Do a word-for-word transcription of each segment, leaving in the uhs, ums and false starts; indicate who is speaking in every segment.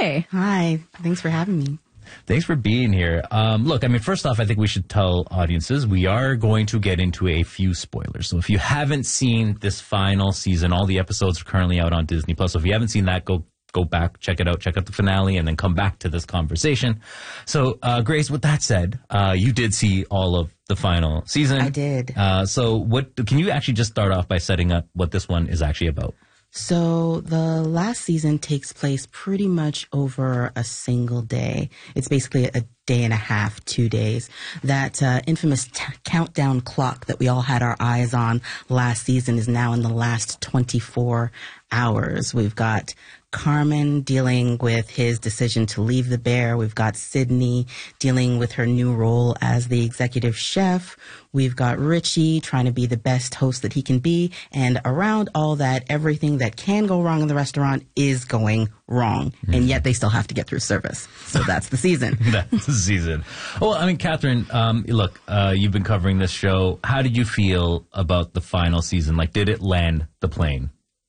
Speaker 1: Hi.
Speaker 2: Hi. Thanks for having me.
Speaker 3: Thanks for being here. Um, look, I mean, first off, I think we should tell audiences we are going to get into a few spoilers. So if you haven't seen this final season, all the episodes are currently out on Disney Plus. So if you haven't seen that, go go back, check it out, check out the finale, and then come back to this conversation. So, uh, Grace, with that said, uh, you did see all of the final season.
Speaker 2: I did.
Speaker 3: Uh, so what can you actually just start off by setting up what this one is actually about?
Speaker 2: So the last season takes place pretty much over a single day. It's basically a day and a half, two days. That uh, infamous t- countdown clock that we all had our eyes on last season is now in the last twenty-four hours. We've got Carmen dealing with his decision to leave the bear. We've got Sydney dealing with her new role as the executive chef. We've got Richie trying to be the best host that he can be. And around all that, everything that can go wrong in the restaurant is going wrong. Mm-hmm. And yet they still have to get through service. So that's the season.
Speaker 3: That's the season. Well, I mean, Catherine, um, look, uh, you've been covering this show. How did you feel about the final season? Like, did it land the plane?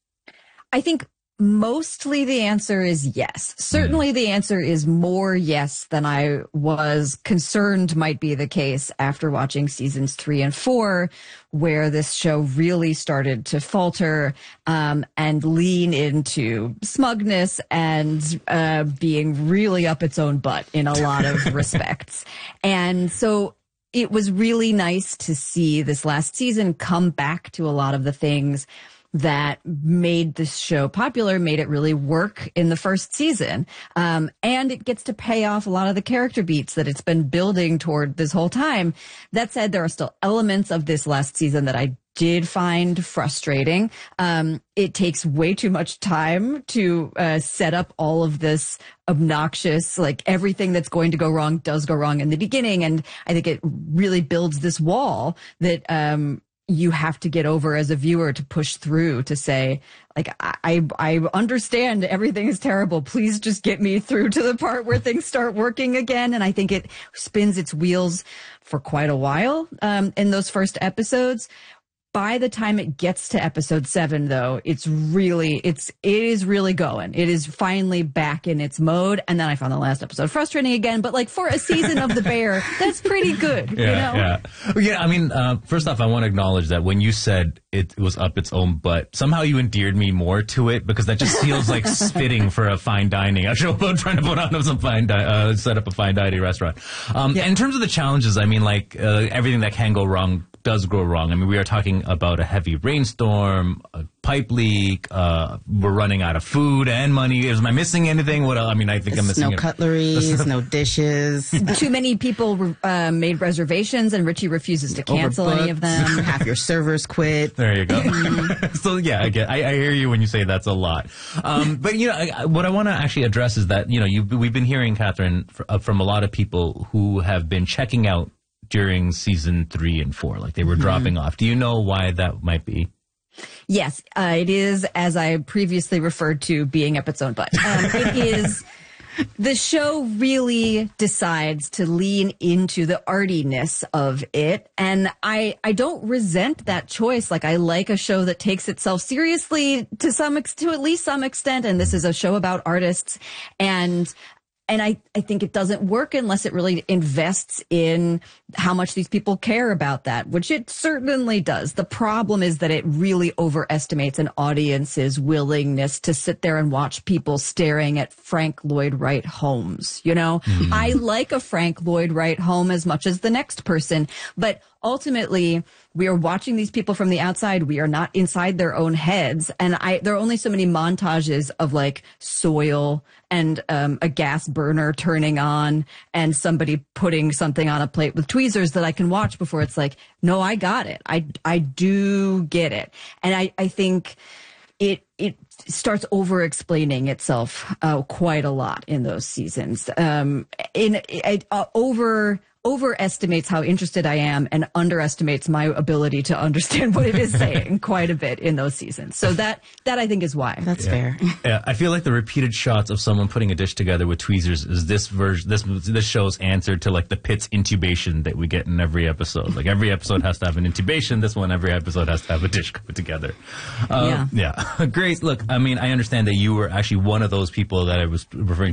Speaker 1: I think mostly the answer is yes. Certainly mm. the answer is more yes than I was concerned might be the case after watching seasons three and four, where this show really started to falter um, and lean into smugness and uh, being really up its own butt in a lot of respects. And so it was really nice to see this last season come back to a lot of the things that made this show popular, made it really work in the first season. Um, and it gets to pay off a lot of the character beats that it's been building toward this whole time. That said, there are still elements of this last season that I did find frustrating. Um, it takes way too much time to uh, set up all of this obnoxious, like everything that's going to go wrong does go wrong in the beginning. And I think it really builds this wall that, um, you have to get over as a viewer to push through to say, like, I, I understand everything is terrible. Please just get me through to the part where things start working again. And I think it spins its wheels for quite a while, um, in those first episodes. By the time it gets to episode seven, though, it's really, it's, it is really going. It is finally back in its mode. And then I found the last episode frustrating again. But like for a season of The Bear, that's pretty good.
Speaker 3: Yeah,
Speaker 1: you know?
Speaker 3: yeah. Well, yeah, I mean, uh, first off, I want to acknowledge that when you said it was up its own butt, somehow you endeared me more to it because that just feels like spitting for a fine dining. I show about trying to put on some fine, di- uh, set up a fine dining restaurant. Um, yeah. In terms of the challenges, I mean, like uh, everything that can go wrong does go wrong. I mean, we are talking about a heavy rainstorm, a pipe leak, uh, we're running out of food and money. Is, am I missing anything? What else? I mean, I think I'm missing...
Speaker 2: No cutlery, no dishes.
Speaker 1: Too many people uh, made reservations and Richie refuses to cancel
Speaker 2: Overbooked.
Speaker 1: any of them.
Speaker 2: Half your servers quit.
Speaker 3: There you go. So, yeah, I, get, I, I hear you when you say that's a lot. Um, but, you know, I, what I want to actually address is that, you know, you, we've been hearing, Catherine, from a lot of people who have been checking out during season three and four, like they were mm-hmm. dropping off. Do you know why that might be?
Speaker 1: Yes, uh, it is, as I previously referred to, being up its own butt. Um, it is, the show really decides to lean into the artiness of it. And I, I don't resent that choice. Like, I like a show that takes itself seriously to some, ex- to at least some extent. And this is a show about artists. And And I, I think it doesn't work unless it really invests in how much these people care about that, which it certainly does. The problem is that it really overestimates an audience's willingness to sit there and watch people staring at Frank Lloyd Wright homes. You know, mm-hmm. I like a Frank Lloyd Wright home as much as the next person, but ultimately, we are watching these people from the outside. We are not inside their own heads. And I, there are only so many montages of like soil and um, a gas burner turning on and somebody putting something on a plate with tweezers that I can watch before it's like, no, I got it. I, I do get it. And I, I think it, it starts over explaining itself uh, quite a lot in those seasons. Um, in, it, uh, over, overestimates how interested I am and underestimates my ability to understand what it is saying quite a bit in those seasons. So that, that I think is why.
Speaker 2: That's
Speaker 3: yeah.
Speaker 2: fair.
Speaker 3: Yeah, I feel like the repeated shots of someone putting a dish together with tweezers is this version, this, this show's answer to like the Pitts intubation that we get in every episode. Like every episode has to have an intubation. This one, every episode has to have a dish put together. Um, yeah. Yeah. Great. Look, I mean, I understand that you were actually one of those people that I was referring